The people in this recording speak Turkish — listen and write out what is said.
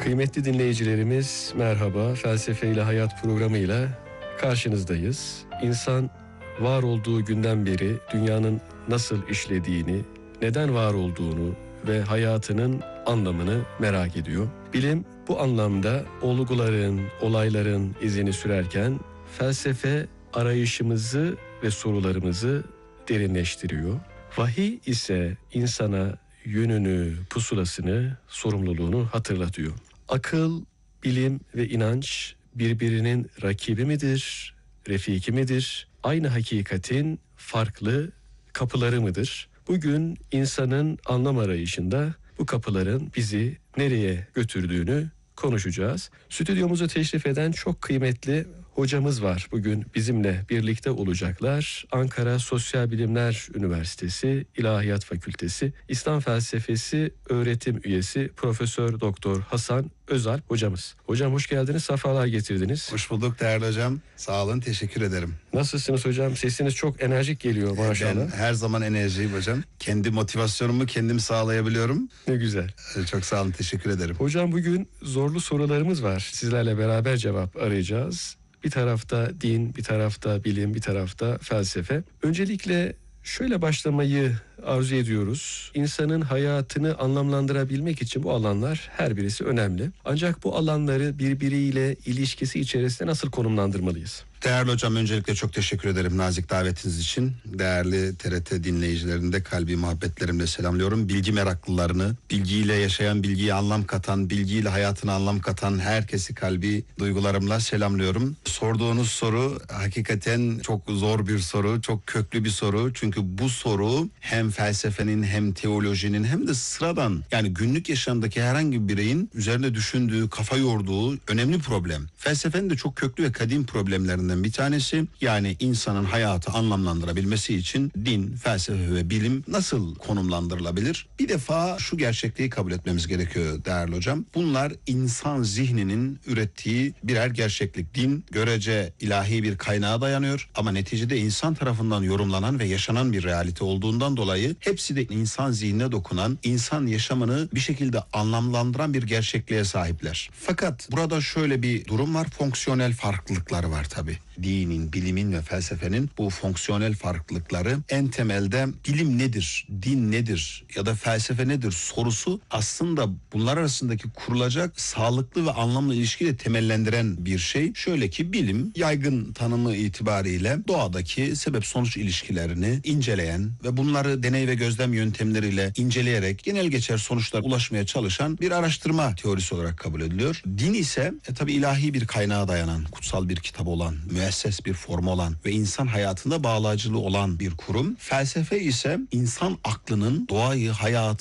Kıymetli dinleyicilerimiz merhaba. Felsefe ile Hayat programıyla karşınızdayız. İnsan var olduğu günden beri dünyanın nasıl işlediğini, neden var olduğunu ve hayatının anlamını merak ediyor. Bilim bu anlamda olguların, olayların izini sürerken felsefe arayışımızı ve sorularımızı derinleştiriyor. Vahiy ise insana yönünü, pusulasını, sorumluluğunu hatırlatıyor. Akıl, bilim ve inanç birbirinin rakibi midir, refiki midir? Aynı hakikatin farklı kapıları mıdır? Bugün insanın anlam arayışında bu kapıların bizi nereye götürdüğünü konuşacağız. Stüdyomuza teşrif eden çok kıymetli hocamız var. Bugün bizimle birlikte olacaklar. Ankara Sosyal Bilimler Üniversitesi İlahiyat Fakültesi İslam Felsefesi öğretim üyesi Profesör Doktor Hasan Özalp hocamız. Hocam hoş geldiniz, sefalar getirdiniz. Hoş bulduk değerli hocam. Sağ olun, teşekkür ederim. Nasılsınız hocam? Sesiniz çok enerjik geliyor maşallah. Ben her zaman enerjiyim hocam. Kendi motivasyonumu kendim sağlayabiliyorum. Ne güzel. Çok sağ olun, teşekkür ederim. Hocam bugün zorlu sorularımız var. Sizlerle beraber cevap arayacağız. Bir tarafta din, bir tarafta bilim, bir tarafta felsefe. Öncelikle şöyle başlamayı arzu ediyoruz. İnsanın hayatını anlamlandırabilmek için bu alanlar her birisi önemli. Ancak bu alanları birbiriyle ilişkisi içerisinde nasıl konumlandırmalıyız? Değerli hocam, öncelikle çok teşekkür ederim nazik davetiniz için. Değerli TRT dinleyicilerini de kalbi muhabbetlerimle selamlıyorum. Bilgi meraklılarını, bilgiyle yaşayan, bilgiye anlam katan, bilgiyle hayatına anlam katan herkesi kalbi duygularımla selamlıyorum. Sorduğunuz soru hakikaten çok zor bir soru, çok köklü bir soru. Çünkü bu soru hem felsefenin hem teolojinin hem de sıradan, yani günlük yaşamdaki herhangi bir bireyin üzerine düşündüğü, kafa yorduğu önemli problem. Felsefenin de çok köklü ve kadim problemlerinden bir tanesi. Yani insanın hayatı anlamlandırabilmesi için din, felsefe ve bilim nasıl konumlandırılabilir? Bir defa şu gerçekliği kabul etmemiz gerekiyor değerli hocam. Bunlar insan zihninin ürettiği birer gerçeklik. Din görece ilahi bir kaynağa dayanıyor ama neticede insan tarafından yorumlanan ve yaşanan bir realite olduğundan dolayı hepsi de insan zihnine dokunan, insan yaşamını bir şekilde anlamlandıran bir gerçekliğe sahipler. Fakat burada şöyle bir durum var. Fonksiyonel farklılıkları var tabii. Dinin, bilimin ve felsefenin bu fonksiyonel farklılıkları en temelde bilim nedir, din nedir ya da felsefe nedir sorusu aslında bunlar arasındaki kurulacak sağlıklı ve anlamlı ilişkiyi de temellendiren bir şey. Şöyle ki bilim yaygın tanımı itibariyle doğadaki sebep-sonuç ilişkilerini inceleyen ve bunları deney ve gözlem yöntemleriyle inceleyerek genel geçer sonuçlara ulaşmaya çalışan bir araştırma teorisi olarak kabul ediliyor. Din ise tabii ilahi bir kaynağa dayanan, kutsal bir kitap olan, müesses bir formu olan ve insan hayatında bağlayıcılığı olan bir kurum. Felsefe ise insan aklının doğayı, hayatı